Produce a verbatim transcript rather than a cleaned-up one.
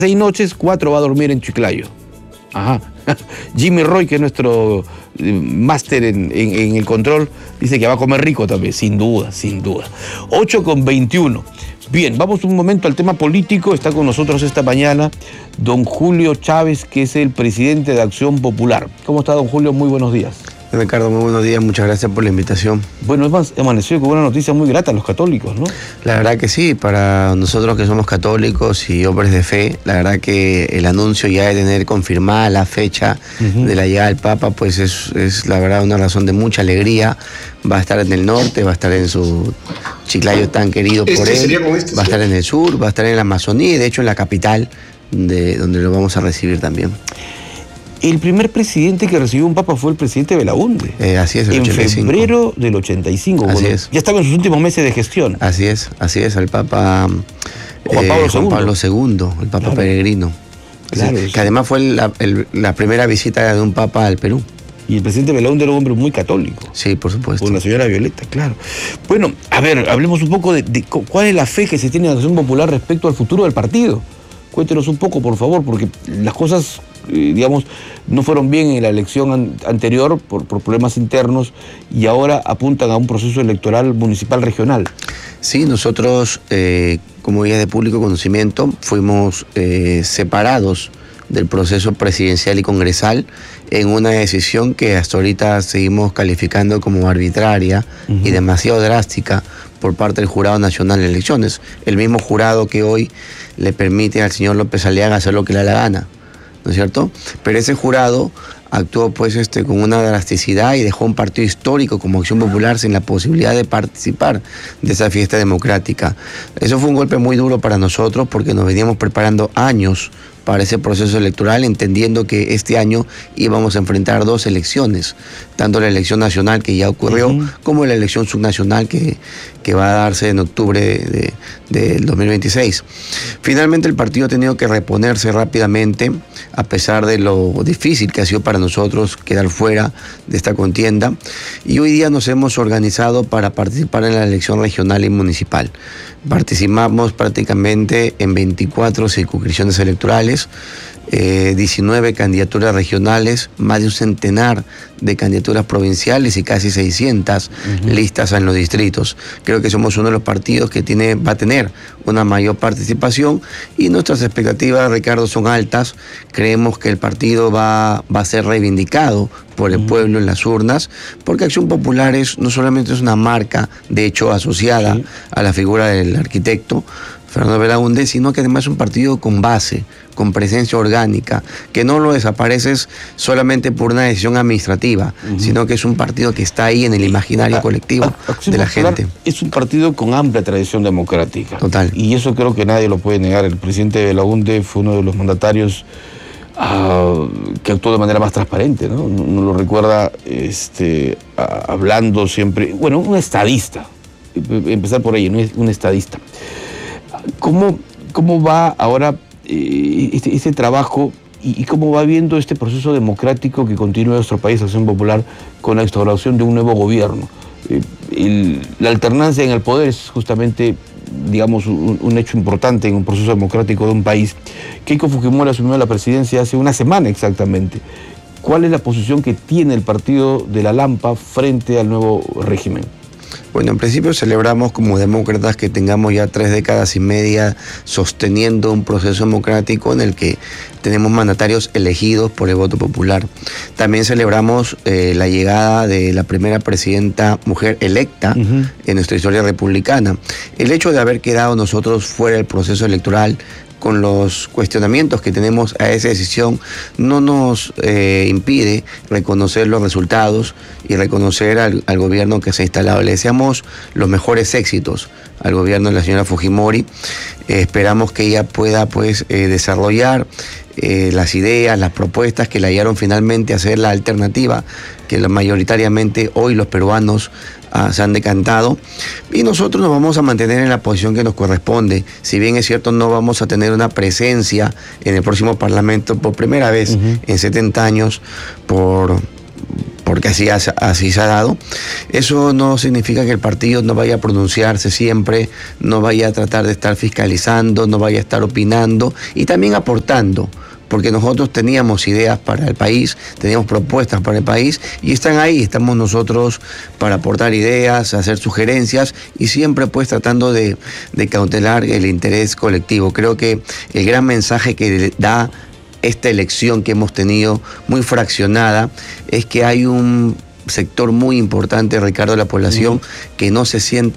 Seis noches, cuatro va a dormir en Chiclayo. Ajá. Jimmy Roy, que es nuestro eh, máster en, en, en el control, dice que va a comer rico también, sin duda, sin duda. ocho con veintiuno. Bien, vamos un momento al tema político. Está con nosotros esta mañana don Julio Chávez, que es el presidente de Acción Popular. ¿Cómo está, don Julio? Muy buenos días. Ricardo, muy buenos días, muchas gracias por la invitación. Bueno, hemos amanecido con una noticia muy grata a los católicos, ¿no? La verdad que sí, para nosotros que somos católicos y hombres de fe, la verdad que el anuncio ya de tener confirmada la fecha uh-huh. de la llegada del Papa, pues es, es la verdad una razón de mucha alegría. Va a estar en el norte, va a estar en su Chiclayo tan querido por este él, este, va a estar en el sur, va a estar en la Amazonía y de hecho en la capital, de donde lo vamos a recibir también. El primer presidente que recibió un papa fue el presidente Belaúnde. Eh, así es, el en ochenta y cinco. Febrero del ochenta y cinco. Así bueno, es. Ya estaba en sus últimos meses de gestión. Así es, así es, el Papa Juan Pablo, eh, Juan Pablo segundo, el Papa claro. peregrino. Claro, sí, sí. Que además fue la, el, la primera visita de un Papa al Perú. Y el presidente Belaúnde era un hombre muy católico. Sí, por supuesto. Con la señora Violeta, claro. Bueno, a ver, hablemos un poco de, de cuál es la fe que se tiene en Acción Popular respecto al futuro del partido. Cuéntenos un poco, por favor, porque las cosas, eh, digamos, no fueron bien en la elección an anterior por, por problemas internos y ahora apuntan a un proceso electoral municipal regional. Sí, nosotros, eh, como guía de público conocimiento, fuimos eh, separados del proceso presidencial y congresal en una decisión que hasta ahorita seguimos calificando como arbitraria uh-huh. y demasiado drástica por parte del Jurado Nacional de Elecciones, el mismo jurado que hoy le permite al señor López Aliaga hacer lo que le da la gana, ¿no es cierto? Pero ese jurado actuó pues este, con una drasticidad y dejó un partido histórico como Acción Popular sin la posibilidad de participar de esa fiesta democrática. Eso fue un golpe muy duro para nosotros porque nos veníamos preparando años para ese proceso electoral, entendiendo que este año íbamos a enfrentar dos elecciones, tanto la elección nacional que ya ocurrió, uh-huh. como la elección subnacional que, que va a darse en octubre de, de, del dos mil veintiséis. Finalmente el partido ha tenido que reponerse rápidamente, a pesar de lo difícil que ha sido para nosotros quedar fuera de esta contienda, y hoy día nos hemos organizado para participar en la elección regional y municipal. Participamos prácticamente en veinticuatro circunscripciones electorales, eh, diecinueve candidaturas regionales, más de un centenar de candidaturas provinciales y casi seiscientas uh-huh. listas en los distritos. Creo que somos uno de los partidos que tiene, va a tener una mayor participación y nuestras expectativas, Ricardo, son altas. Creemos que el partido va, va a ser reivindicado por el uh-huh. pueblo en las urnas, porque Acción Popular es, no solamente es una marca, de hecho asociada sí. a la figura del arquitecto Fernando Belaúnde, sino que además es un partido con base, con presencia orgánica, que no lo desapareces solamente por una decisión administrativa, uh-huh. sino que es un partido que está ahí en el imaginario a, colectivo a, a, de la gente. Es un partido con amplia tradición democrática. Total. Y eso creo que nadie lo puede negar. El presidente Belaúnde fue uno de los mandatarios uh, que actuó de manera más transparente, ¿no? Uno lo recuerda este, uh, hablando siempre, bueno, un estadista, empezar por ahí, ¿no? Un estadista. ¿Cómo, cómo va ahora eh, este, este trabajo y, y cómo va viendo este proceso democrático que continúa en nuestro país, Acción Popular, con la instauración de un nuevo gobierno? Eh, el, la alternancia en el poder es justamente, digamos, un, un hecho importante en un proceso democrático de un país. Keiko Fujimori asumió la presidencia hace una semana exactamente. ¿Cuál es la posición que tiene el partido de la Lampa frente al nuevo régimen? Bueno, en principio celebramos como demócratas que tengamos ya tres décadas y media sosteniendo un proceso democrático en el que tenemos mandatarios elegidos por el voto popular. También celebramos eh, la llegada de la primera presidenta mujer electa uh-huh. en nuestra historia republicana. El hecho de haber quedado nosotros fuera del proceso electoral, con los cuestionamientos que tenemos a esa decisión, no nos eh, impide reconocer los resultados y reconocer al, al gobierno que se ha instalado. Le deseamos los mejores éxitos al gobierno de la señora Fujimori. Eh, esperamos que ella pueda pues, eh, desarrollar eh, las ideas, las propuestas que le ayudaron finalmente a ser la alternativa que mayoritariamente hoy los peruanos Uh, se han decantado, y nosotros nos vamos a mantener en la posición que nos corresponde. Si bien es cierto, no vamos a tener una presencia en el próximo Parlamento por primera vez uh-huh. en setenta años por, por porque así, así se ha dado. Eso no significa que el partido no vaya a pronunciarse siempre, no vaya a tratar de estar fiscalizando, no vaya a estar opinando y también aportando, porque nosotros teníamos ideas para el país, teníamos propuestas para el país y están ahí, estamos nosotros para aportar ideas, hacer sugerencias y siempre pues tratando de, de cautelar el interés colectivo. Creo que el gran mensaje que da esta elección que hemos tenido muy fraccionada es que hay un sector muy importante, Ricardo, de la población que no se siente